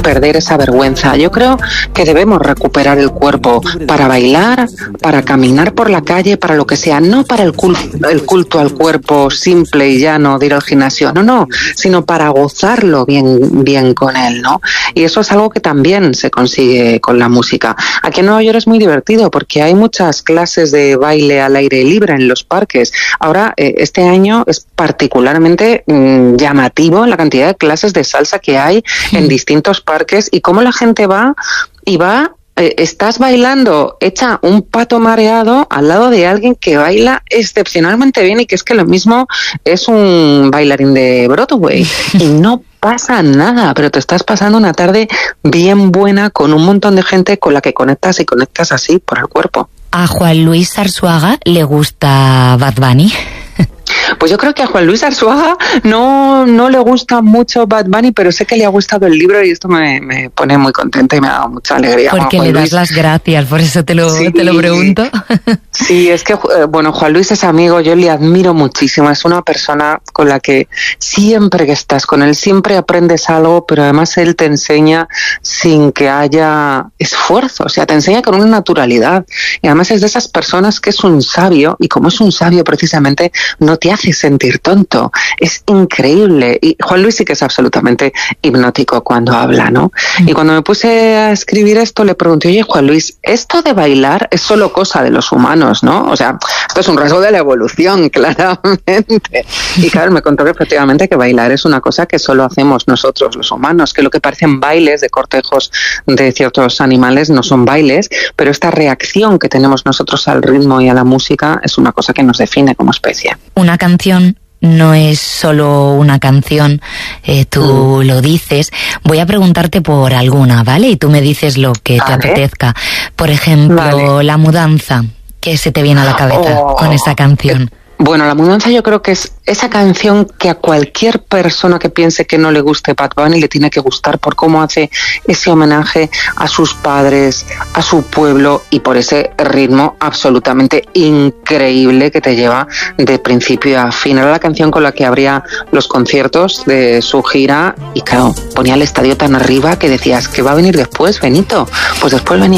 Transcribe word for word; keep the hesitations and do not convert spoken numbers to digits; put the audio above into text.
perder esa vergüenza. Yo creo que debemos recuperar el cuerpo para bailar, para caminar por la calle, para lo que sea, no para el culto, el culto al cuerpo simple y llano de ir al gimnasio, no, no, sino para gozarlo bien, bien con él, ¿no? Y eso es algo que también se consigue con la música. Aquí en Nueva York es muy divertido porque hay muchas clases de baile al aire libre en los parques. Ahora, eh, este año es particularmente mmm, llamativo la cantidad de clases de salsa que hay en distintos parques y cómo la gente va y va, eh, estás bailando, echa un pato mareado al lado de alguien que baila excepcionalmente bien y que es que lo mismo es un bailarín de Broadway y no pasa nada, pero te estás pasando una tarde bien buena con un montón de gente con la que conectas y conectas así por el cuerpo. ¿A Juan Luis Arzuaga le gusta Bad Bunny? Pues yo creo que a Juan Luis Arzuaga no, no le gusta mucho Bad Bunny, pero sé que le ha gustado el libro y esto me, me pone muy contenta y me ha dado mucha alegría. Porque Juan le das Luis. las gracias, por eso te lo, sí, te lo pregunto. Sí, es que, bueno, Juan Luis es amigo, yo le admiro muchísimo, es una persona con la que siempre que estás con él, siempre aprendes algo, pero además él te enseña sin que haya esfuerzo, o sea, te enseña con una naturalidad. Y además es de esas personas que es un sabio, y como es un sabio precisamente, no te hace sentir tonto. Es increíble. Y Juan Luis sí que es absolutamente hipnótico cuando habla, ¿no? Mm. Y cuando me puse a escribir esto, le pregunté, oye, Juan Luis, esto de bailar es solo cosa de los humanos, ¿no? O sea, esto es un rasgo de la evolución, claramente. Y claro, me contó que efectivamente que bailar es una cosa que solo hacemos nosotros, los humanos, que lo que parecen bailes de cortejos de ciertos animales no son bailes, pero esta reacción que tenemos nosotros al ritmo y a la música es una cosa que nos define como especie. Una canción no es solo una canción, eh, tú mm. lo dices. Voy a preguntarte por alguna, ¿vale? Y tú me dices lo que te vale. apetezca. Por ejemplo, vale. La mudanza. ¿Qué se te viene a la cabeza oh. con esa canción? Bueno, La mudanza yo creo que es esa canción que a cualquier persona que piense que no le guste Bad Bunny le tiene que gustar por cómo hace ese homenaje a sus padres, a su pueblo y por ese ritmo absolutamente increíble que te lleva de principio a fin. Era la canción con la que abría los conciertos de su gira y claro, ponía el estadio tan arriba que decías, ¿qué va a venir después, Benito? Pues después venía